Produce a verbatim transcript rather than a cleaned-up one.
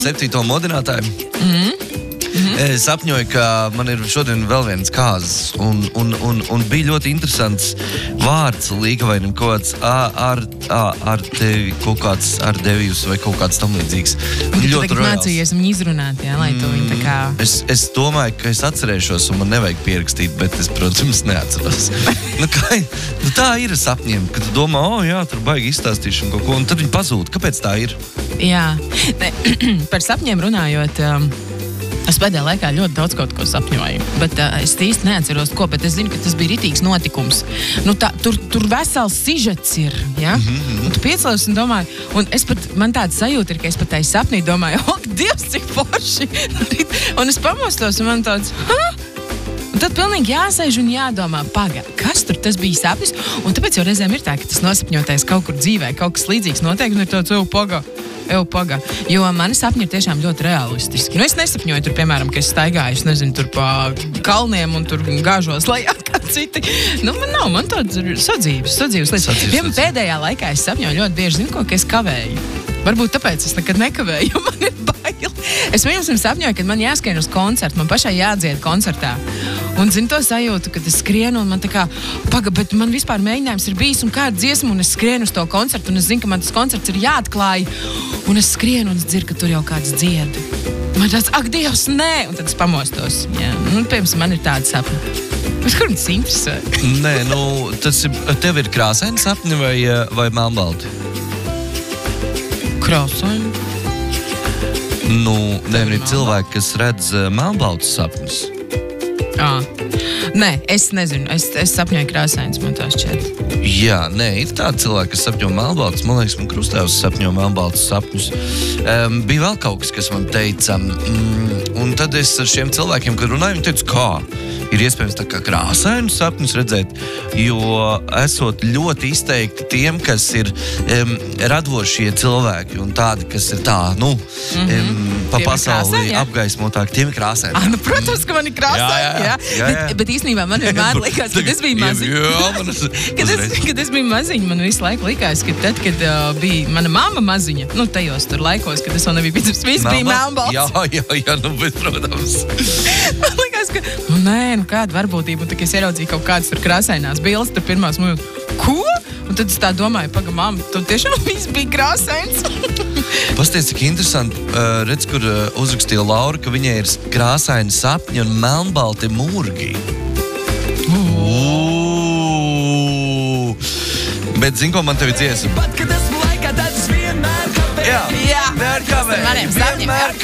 septīto modinātāju. Mhm. Mm-hmm. Es sapņoju, ka man ir šodien vēl viens kāzas, un, un, un, un bija ļoti interesants vārds līgavainim, kaut kāds ar, ar, ar tevi, kaut kāds ar devijus vai kaut kāds tam līdzīgs. Un tu tagad mācījies viņu izrunāt, jā, lai to viņi tā kā... Es, es domāju, ka es atcerēšos, un man nevajag pierakstīt, bet es, protams, neatceros. nu, kā, nu, tā ir ar sapņiem, kad tu domā, o, jā, tur baigi izstāstīšu un kaut ko, un tad viņi pazūd. Kāpēc tā ir? Jā, ne, par sapņiem runājot... Um, Es pēdējā laikā ļoti daudz kaut ko sapņoju, bet uh, es īsti neatceros, ko, bet es zinu, ka tas bija ritīgs notikums. Nu, tā, tur, tur vesels sižets ir, ja? Mm-hmm. Un tu piecēlies un domāju, un es pat, man tāda sajūta ir, ka es pat tai sapnī domāju, o, Dievs, cik forši! Un es pamostos, un man tāds, ha? Un tad pilnīgi jāsēž un jādomā, paga, kas tur tas bija sapnis? Un tāpēc jau reizēm ir tā, ka tas nosapņotais kaut kur dzīvē, kaut kas līdzīgs notiek, un ir tāds, o, paga. Eju, paga. Jo mani sapņi ir tiešām ļoti realistiski. Nu, es nesapņoju tur, piemēram, ka es staigāju, es nezinu, tur pa kalniem un tur gāžos lejā kā citi. Nu, man nav, man tāds ir sadzīves, sadzīves lietas. Piemēram, pēdējā laikā es sapņoju ļoti bieži, zinu ko, ka es kavēju. Varbūt tāpēc es nekad nekavēju, jo man ir baili. Es vienam sapņoju, kad man jāskrien uz koncertu, man pašai jādzied koncertā. Un zinu to sajūtu, kad es skrienu un man tā kā, paga, bet man vispār mēģinājums ir bijis un kāda dziesma, un es skrienu uz to koncertu, un es zinu, ka man tas koncerts ir jāatklāj. Un es skrienu un es dzirdu, ka tur jau kāds dzied. Man tāds, ak, Dievs, nē! Un tad es pamostos. Jā. Un, piemēram, man ir tāda sapņa. Bet kur tas interesē? Nē, nu, tas ir, tev ir krāsaini sapņi vai, vai melnbalti? Krāsaini. Nu, nevien ir cilvēki, kas redz melnbaltus sapņus. À. Nē, es nezinu. Es, es sapņoju krāsainis, man tā šķiet. Jā, nē, ir tādi cilvēki, kas sapņo melnbaltus. Man liekas, man krustēvs sapņo melnbaltus sapņus. Um, bija vēl kaut kas, kas man teica. Mm, un tad es ar šiem cilvēkiem, kad runāju, viņi teica, kā? Ir iespējams tā kā krāsainus sapņus redzēt, jo esot ļoti izteikti tiem, kas ir um, radošie cilvēki un tādi, kas ir tā, nu, mm-hmm. um, pa pasauli apgaismotāki, tiem ir krāsaini. Ah, nu, protams, ka man ir krāsaini, jā. jā. jā. jā, jā. Bet, bet īstenībā man vienmēr likās, kad es biju maziņa. Jā, man es, kad, es, kad es biju maziņa, man visu laiku likās, ka tad, kad uh, bija mana mamma maziņa, nu, tajos tur laikos, kad es vēl nebiju piedzimts, viss bija melnbalts. Jā, jā, jā, nu, bet, protams. Man likās, ka, nu, nē, nu, kāda varbūtība, un tad, es ieraudzīju kaut kādas tur krāsainās bildes, tur pirmās mūjūt, ko? Un tad es tā domāju, paga, mamma, tu tiešām viss bija krāsains. Pasties, cik interesanti, uh, redz, kur uh, uzrakstīja Laura, ka viņai ir krāsaini sapņi un melnbalti murgi. Uh. Bet, zin, ko man tevi dziesma? Jā, Jā, near maniem sapņiem.